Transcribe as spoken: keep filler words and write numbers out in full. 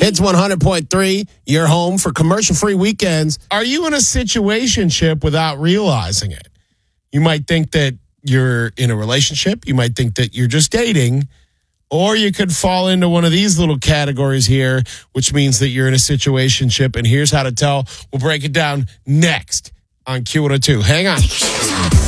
Hits one hundred point three, your home for commercial-free weekends. Are you in a situationship without realizing it? You might think that you're in a relationship. You might think that you're just dating. Or you could fall into one of these little categories here, which means that you're in a situationship. And here's how to tell. We'll break it down next on Q one oh two. Hang on.